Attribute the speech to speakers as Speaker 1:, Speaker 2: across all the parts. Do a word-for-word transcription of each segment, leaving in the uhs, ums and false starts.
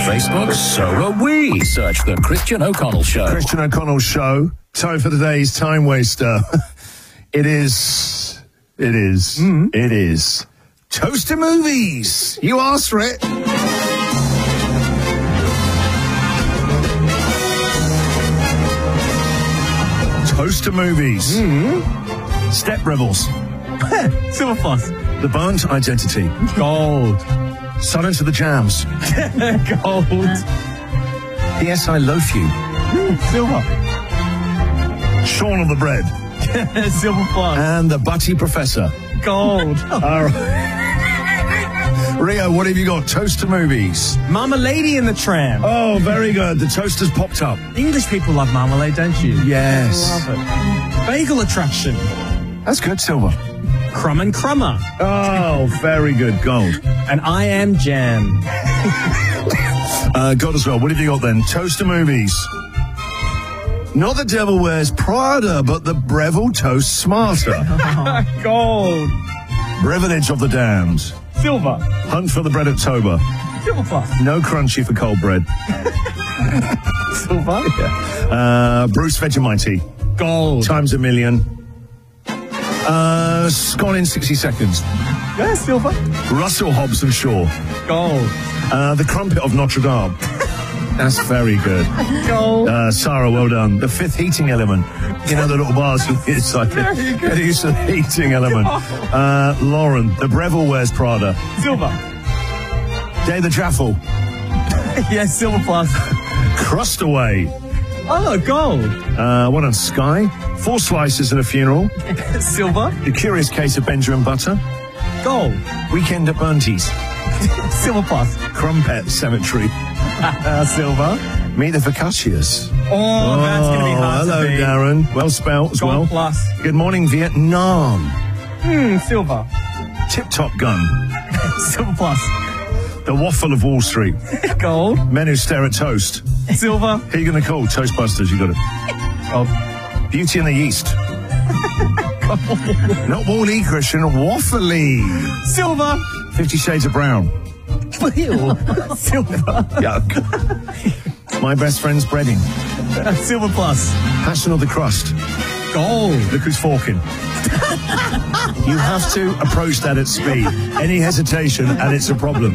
Speaker 1: Facebook, so are we. Search The Christian O'Connell Show.
Speaker 2: Christian O'Connell Show. Time for today's time waster. It is, it is, mm. it is Toaster Movies. You asked for it. Toaster Movies.
Speaker 3: Mm.
Speaker 2: Step Rebels.
Speaker 3: Silver Fox.
Speaker 2: The Burnt Identity.
Speaker 3: Gold.
Speaker 2: Silence of the Jams.
Speaker 3: Gold.
Speaker 2: P S I Loaf You.
Speaker 3: Silver.
Speaker 2: Shaun of the Bread.
Speaker 3: Silver Fox.
Speaker 2: And The Butty Professor.
Speaker 3: Gold.
Speaker 2: All right. Rio, what have you got? Toaster Movies.
Speaker 3: Marmalade in the Tram.
Speaker 2: Oh, very good. The toaster's popped up.
Speaker 3: English people love marmalade, don't you?
Speaker 2: Yes.
Speaker 3: Love it. Bagel Attraction.
Speaker 2: That's good, Silver.
Speaker 3: Crumb and Crummer.
Speaker 2: Oh, very good. Gold.
Speaker 3: And I Am Jam.
Speaker 2: uh, gold as well. What have you got then? Toaster Movies. Not The Devil Wears Prada, but The Breville Toast Smarter.
Speaker 3: Gold.
Speaker 2: Privilege of the Damned.
Speaker 3: Silver.
Speaker 2: Hunt for the Bread of Toba.
Speaker 3: Silver Plus.
Speaker 2: No Crunchy for cold bread.
Speaker 3: Silver.
Speaker 2: Yeah. Uh, Bruce Vegemite.
Speaker 3: Gold.
Speaker 2: Times a Million. Uh, Gone in sixty seconds.
Speaker 3: Yeah, silver.
Speaker 2: Russell Hobbs Shaw.
Speaker 3: Gold.
Speaker 2: Uh, the Crumpet of Notre Dame. That's very good.
Speaker 3: Gold.
Speaker 2: Uh, Sarah, well done. The Fifth Heating Element. You know the little bars. It's like get used to the heating element. Uh, Lauren, The Breville Wears Prada.
Speaker 3: Silver.
Speaker 2: Day the Jaffle.
Speaker 3: Yes, Silver Plus.
Speaker 2: Crustaway.
Speaker 3: Oh, gold.
Speaker 2: Uh, one on Sky. Four Slices and a Funeral.
Speaker 3: Silver.
Speaker 2: The Curious Case of Benjamin Butter.
Speaker 3: Gold.
Speaker 2: Weekend at Burnties.
Speaker 3: Silver Plus.
Speaker 2: Crumpet Cemetery.
Speaker 3: Uh, silver.
Speaker 2: Meet the Focaccias.
Speaker 3: Oh, that's going to be hard
Speaker 2: hello,
Speaker 3: to beat.
Speaker 2: Darren. Well spelt as
Speaker 3: Gold
Speaker 2: well.
Speaker 3: Plus.
Speaker 2: Good morning, Vietnam.
Speaker 3: Hmm, silver.
Speaker 2: Tip Top Gun.
Speaker 3: Silver Plus.
Speaker 2: The Waffle of Wall Street.
Speaker 3: Gold.
Speaker 2: Men Who Stare at Toast.
Speaker 3: Silver.
Speaker 2: Who are you going to call? Toastbusters, you got it.
Speaker 3: Gold.
Speaker 2: Beauty and the Yeast. Not Wall-E, Christian. Waffly.
Speaker 3: Silver.
Speaker 2: Fifty Shades of Brown.
Speaker 3: Silver.
Speaker 2: Yuck. My Best Friend's Breading.
Speaker 3: Silver Plus.
Speaker 2: Passion of the Crust.
Speaker 3: Gold.
Speaker 2: Look who's forking. You have to approach that at speed. Any hesitation, and it's a problem.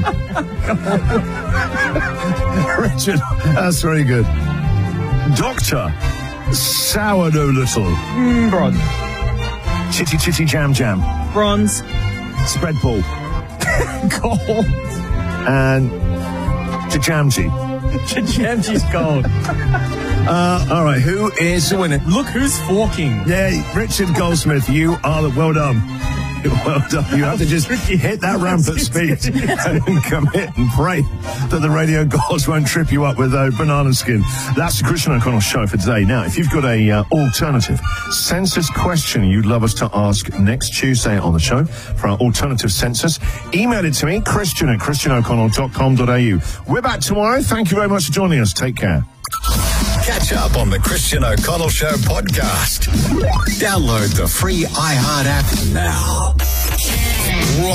Speaker 2: Richard, that's very good. Doctor Sourdough Little.
Speaker 3: Mm, bronze.
Speaker 2: Chitty Chitty Jam Jam.
Speaker 3: Bronze.
Speaker 2: Spread Ball.
Speaker 3: Gold.
Speaker 2: And Jajamji.
Speaker 3: Jajamji's gold.
Speaker 2: Uh, all right, who is the winner?
Speaker 3: Look who's forking.
Speaker 2: Yeah, Richard Goldsmith, you are the well done. Well done. You have to just hit that ramp at speed and commit and pray that the radio gods won't trip you up with a banana skin. That's the Christian O'Connell Show for today. Now, if you've got a uh, alternative census question you'd love us to ask next Tuesday on the show for our alternative census, email it to me, Christian at christian o'connell dot com dot a u. We're back tomorrow. Thank you very much for joining us. Take care.
Speaker 1: Catch up on the Christian O'Connell Show podcast. Download the free iHeart app now.